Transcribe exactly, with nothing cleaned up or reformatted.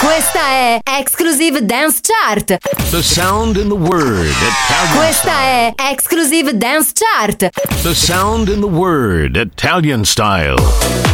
Questa è Exclusive Dance Chart. The sound in the word Italian Questa style. è Exclusive Dance Chart. The sound in the word Italian style.